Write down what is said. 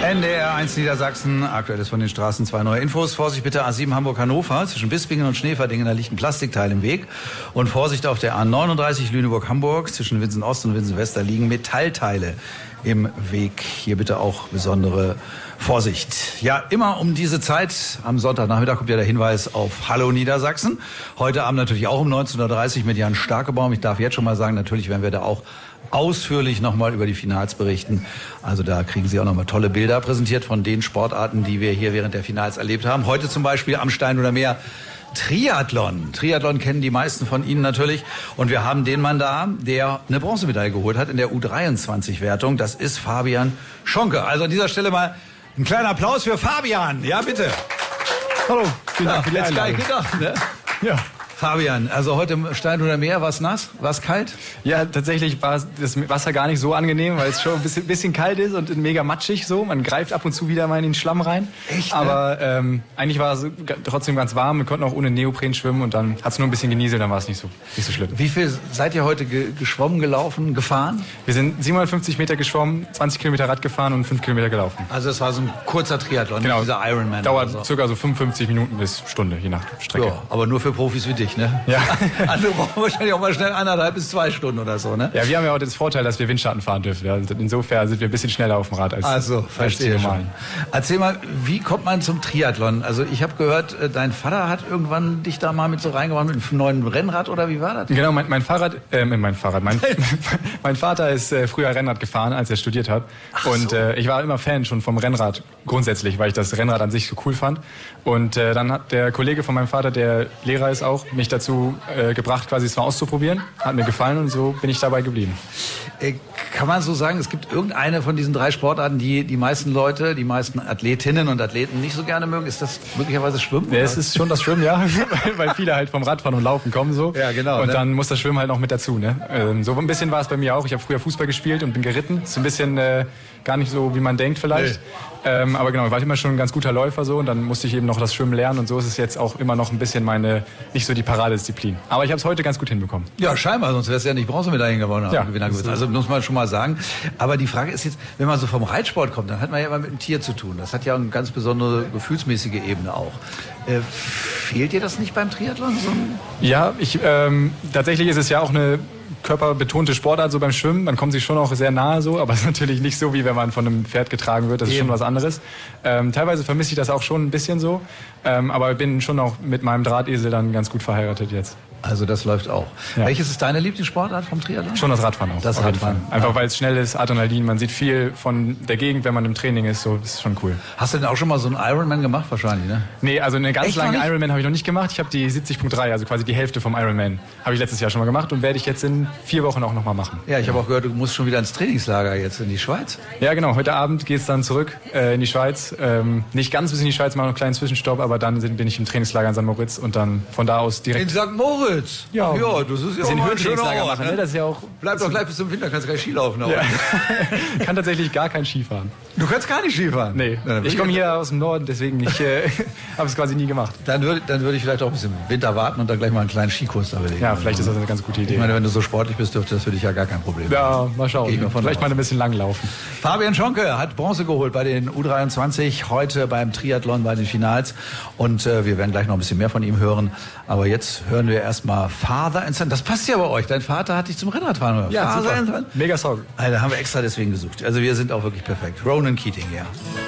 NDR 1 Niedersachsen, aktuelles von den Straßen, 2 neue Infos. Vorsicht bitte A7 Hamburg-Hannover, zwischen Bispingen und Schneverdingen, da liegt ein Plastikteil im Weg. Und Vorsicht auf der A39 Lüneburg-Hamburg, zwischen Winsen-Ost und Winsen-West, da liegen Metallteile im Weg. Hier bitte auch besondere Vorsicht. Ja, immer um diese Zeit, am Sonntagnachmittag kommt ja der Hinweis auf Hallo Niedersachsen. Heute Abend natürlich auch um 19.30 Uhr mit Jan Starkebaum. Ich darf jetzt schon mal sagen, natürlich werden wir da auch ausführlich nochmal über die Finals berichten. Also da kriegen Sie auch nochmal tolle Bilder präsentiert von den Sportarten, die wir hier während der Finals erlebt haben. Heute zum Beispiel am Stein oder Meer Triathlon. Triathlon kennen die meisten von Ihnen natürlich. Und wir haben den Mann da, der eine Bronzemedaille geholt hat in der U23-Wertung. Das ist Fabian Schonke. Also an dieser Stelle mal ein kleiner Applaus für Fabian. Ja, bitte. Hallo. Vielen Dank für die Jetzt Einladung. gleich gedacht, ne? Ja. Fabian, also heute im Stein oder Meer, war es nass? War es kalt? Ja, tatsächlich war das Wasser gar nicht so angenehm, weil es schon ein bisschen kalt ist und mega matschig so. Man greift ab und zu wieder mal in den Schlamm rein. Echt, ne? Aber eigentlich war es trotzdem ganz warm. Wir konnten auch ohne Neopren schwimmen und dann hat es nur ein bisschen genieselt, dann war es nicht so schlimm. Wie viel seid ihr heute geschwommen, gelaufen, gefahren? Wir sind 750 Meter geschwommen, 20 Kilometer Rad gefahren und 5 Kilometer gelaufen. Also es war so ein kurzer Triathlon, Genau. dieser Ironman. Dauert so. circa so 55 Minuten bis Stunde, je nach Strecke. Ja, aber nur für Profis wie dich, ne? Ja. Andere brauchen wahrscheinlich auch mal schnell 1,5 bis 2 Stunden oder so, ne? Ja, wir haben ja auch den Vorteil, dass wir Windschatten fahren dürfen. Ja, insofern sind wir ein bisschen schneller auf dem Rad als Also, verstehe die schon. normalen. Erzähl mal, wie kommt man zum Triathlon? Also ich habe gehört, dein Vater hat irgendwann dich da mal mit so reingebracht mit einem neuen Rennrad oder wie war das? Genau, mein Vater ist früher Rennrad gefahren, als er studiert hat. Und ich war immer Fan schon vom Rennrad grundsätzlich, weil ich das Rennrad an sich so cool fand. Und dann hat der Kollege von meinem Vater, der Lehrer ist auch, mich dazu gebracht, quasi es mal auszuprobieren. Hat mir gefallen und so bin ich dabei geblieben. Kann man so sagen, es gibt irgendeine von diesen 3 Sportarten, die die meisten Leute, die meisten Athletinnen und Athleten nicht so gerne mögen? Ist das möglicherweise Schwimmen? Ja, es ist schon das Schwimmen, ja, weil viele halt vom Radfahren und Laufen kommen so. Ja, genau. Und Ne? dann muss das Schwimmen halt noch mit dazu. Ne? So ein bisschen war es bei mir auch. Ich habe früher Fußball gespielt und bin geritten. Ist ein bisschen gar nicht so, wie man denkt vielleicht. Aber genau, ich war immer schon ein ganz guter Läufer so und dann musste ich eben noch das Schwimmen lernen und so ist es jetzt auch immer noch ein bisschen nicht so die Paradedisziplin. Aber ich habe es heute ganz gut hinbekommen. Ja, scheinbar, sonst wärst du ja nicht Bronzemedaillen gewonnen. Ja, also muss man schon mal sagen. Aber die Frage ist jetzt, wenn man so vom Reitsport kommt, dann hat man ja immer mit einem Tier zu tun. Das hat ja eine ganz besondere gefühlsmäßige Ebene auch. Fehlt dir das nicht beim Triathlon? Ja, tatsächlich ist es ja auch eine körperbetonte Sportart so beim Schwimmen. Man kommt sich schon auch sehr nahe so, aber es ist natürlich nicht so, wie wenn man von einem Pferd getragen wird. Das ist schon was anderes. Teilweise vermisse ich das auch schon ein bisschen so. Aber ich bin schon auch mit meinem Drahtesel dann ganz gut verheiratet jetzt. Also das läuft auch. Ja. Welches ist deine Lieblingssportart vom Triathlon? Schon das Radfahren auch. Das Radfahren. Einfach weil es schnell ist, Adrenalin. Man sieht viel von der Gegend, wenn man im Training ist. So, das ist schon cool. Hast du denn auch schon mal so einen Ironman gemacht wahrscheinlich, ne? Nee, also eine ganz Echt lange noch nicht? Ironman habe ich noch nicht gemacht. Ich habe die 70.3, also quasi die Hälfte vom Ironman, habe ich letztes Jahr schon mal gemacht und werde ich jetzt in 4 Wochen auch noch mal machen. Ja, ich habe auch gehört, du musst schon wieder ins Trainingslager jetzt in die Schweiz. Ja, genau. Heute Abend geht's dann zurück in die Schweiz. Nicht ganz bis in die Schweiz, mal noch einen kleinen Zwischenstopp, aber dann bin ich im Trainingslager in St. Moritz und dann von da aus direkt... In St. Moritz? Ja. Ja, das ist ja auch ein mal ein schöner Trainingslager Ort, machen, ne? Das ist ja auch... Bleib doch gleich bis zum Winter, kannst gleich Ski laufen. Ja. Kann tatsächlich gar kein Skifahren. Du kannst gar nicht Skifahren? Nee, ich komme hier aus dem Norden, deswegen habe es quasi nie gemacht. Dann würde ich vielleicht auch ein bisschen Winter warten und dann gleich mal einen kleinen Skikurs da belegen. Ja, vielleicht ist das eine ganz gute Idee. Ich meine, wenn du so sportlich bist, dürfte das für dich ja gar kein Problem sein. Ja, mal schauen. Vielleicht mal ein bisschen langlaufen. Fabian Schonke hat Bronze geholt bei den U23, heute beim Triathlon bei den Finals. Und wir werden gleich noch ein bisschen mehr von ihm hören. Aber jetzt hören wir erstmal Father and Son. Das passt ja bei euch. Dein Vater hat dich zum Rennradfahren gehört. Ja, Father super. and Son. Mega Song. Also, da haben wir extra deswegen gesucht. Also wir sind auch wirklich perfekt. Ronan Keating, ja.